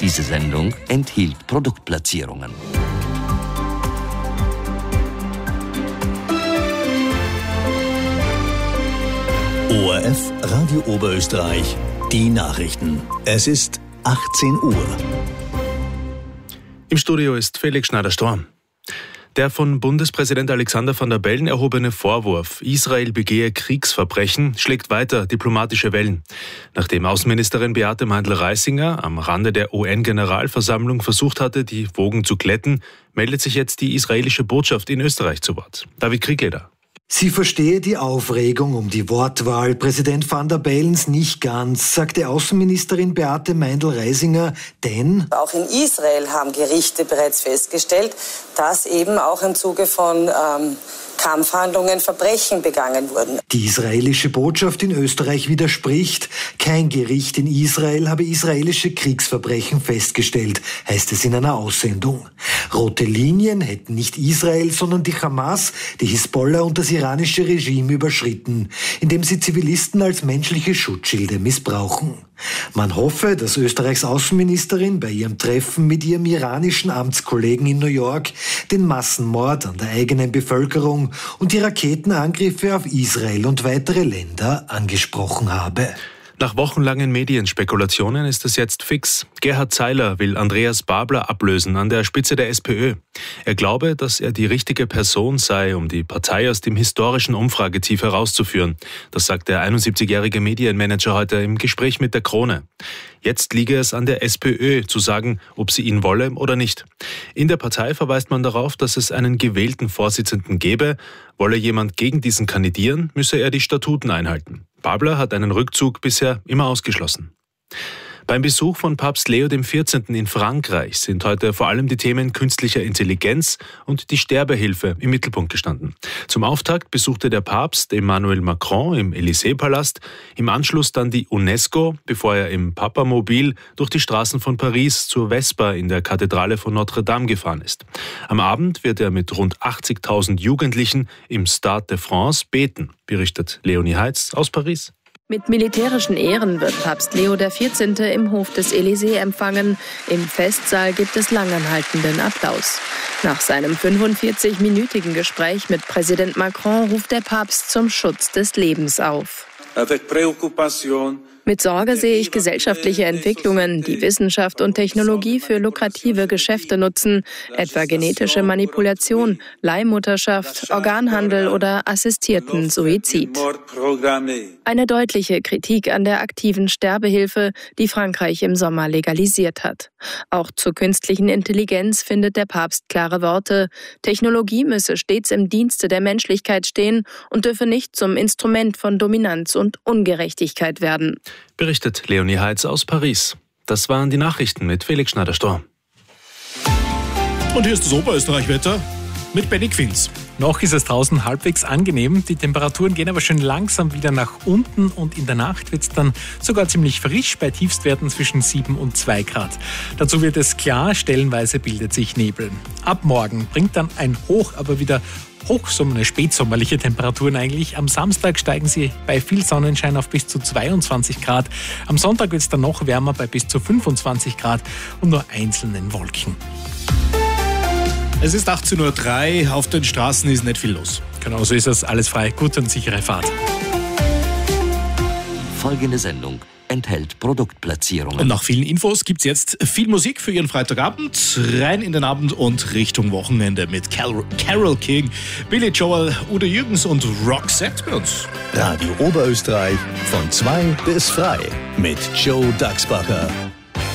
Diese Sendung enthielt Produktplatzierungen. ORF Radio Oberösterreich, die Nachrichten. Es ist 18 Uhr. Im Studio ist Felix Schneider-Storm. Der von Bundespräsident Alexander Van der Bellen erhobene Vorwurf, Israel begehe Kriegsverbrechen, schlägt weiter diplomatische Wellen. Nachdem Außenministerin Beate Meindl-Reisinger am Rande der UN-Generalversammlung versucht hatte, die Wogen zu glätten, meldet sich jetzt die israelische Botschaft in Österreich zu Wort. David Kriegleder. Sie verstehe die Aufregung um die Wortwahl Präsident Van der Bellens nicht ganz, sagte Außenministerin Beate Meindl-Reisinger, denn auch in Israel haben Gerichte bereits festgestellt, dass eben auch im Zuge von Kampfhandlungen Verbrechen begangen wurden. Die israelische Botschaft in Österreich widerspricht. Kein Gericht in Israel habe israelische Kriegsverbrechen festgestellt, heißt es in einer Aussendung. Rote Linien hätten nicht Israel, sondern die Hamas, die Hisbollah und das iranische Regime überschritten, indem sie Zivilisten als menschliche Schutzschilde missbrauchen. Man hoffe, dass Österreichs Außenministerin bei ihrem Treffen mit ihrem iranischen Amtskollegen in New York den Massenmord an der eigenen Bevölkerung und die Raketenangriffe auf Israel und weitere Länder angesprochen habe. Nach wochenlangen Medienspekulationen ist es jetzt fix. Gerhard Zeiler will Andreas Babler ablösen an der Spitze der SPÖ. Er glaube, dass er die richtige Person sei, um die Partei aus dem historischen Umfragetief herauszuführen. Das sagt der 71-jährige Medienmanager heute im Gespräch mit der Krone. Jetzt liege es an der SPÖ, zu sagen, ob sie ihn wolle oder nicht. In der Partei verweist man darauf, dass es einen gewählten Vorsitzenden gebe. Wolle jemand gegen diesen kandidieren, müsse er die Statuten einhalten. Babler hat einen Rückzug bisher immer ausgeschlossen. Beim Besuch von Papst Leo XIV. In Frankreich sind heute vor allem die Themen künstlicher Intelligenz und die Sterbehilfe im Mittelpunkt gestanden. Zum Auftakt besuchte der Papst Emmanuel Macron im Élysée-Palast, im Anschluss dann die UNESCO, bevor er im Papamobil durch die Straßen von Paris zur Vesper in der Kathedrale von Notre Dame gefahren ist. Am Abend wird er mit rund 80.000 Jugendlichen im Stade de France beten, berichtet Leonie Heitz aus Paris. Mit militärischen Ehren wird Papst Leo XIV. Im Hof des Élysée empfangen. Im Festsaal gibt es langanhaltenden Applaus. Nach seinem 45-minütigen Gespräch mit Präsident Macron ruft der Papst zum Schutz des Lebens auf. Mit Sorge sehe ich gesellschaftliche Entwicklungen, die Wissenschaft und Technologie für lukrative Geschäfte nutzen, etwa genetische Manipulation, Leihmutterschaft, Organhandel oder assistierten Suizid. Eine deutliche Kritik an der aktiven Sterbehilfe, die Frankreich im Sommer legalisiert hat. Auch zur künstlichen Intelligenz findet der Papst klare Worte. Technologie müsse stets im Dienste der Menschlichkeit stehen und dürfe nicht zum Instrument von Dominanz und Ungerechtigkeit werden. Berichtet Leonie Heitz aus Paris. Das waren die Nachrichten mit Felix Schneider-Storm. Und hier ist das Oberösterreich-Wetter mit Benny Quinz. Noch ist es draußen halbwegs angenehm, die Temperaturen gehen aber schön langsam wieder nach unten und in der Nacht wird es dann sogar ziemlich frisch bei Tiefstwerten zwischen 7 und 2 Grad. Dazu wird es klar, stellenweise bildet sich Nebel. Ab morgen bringt dann ein Hoch aber wieder spätsommerliche Temperaturen eigentlich. Am Samstag steigen sie bei viel Sonnenschein auf bis zu 22 Grad. Am Sonntag wird es dann noch wärmer bei bis zu 25 Grad und nur einzelnen Wolken. Es ist 18.03 Uhr, auf den Straßen ist nicht viel los. Genau so ist es, alles frei, gute und sichere Fahrt. Folgende Sendung enthält Produktplatzierungen. Und nach vielen Infos gibt's jetzt viel Musik für Ihren Freitagabend. Rein in den Abend und Richtung Wochenende mit Carole King, Billy Joel, Udo Jürgens und Roxette bei uns. Radio Oberösterreich von 2 bis frei mit Joe Dachsbacher.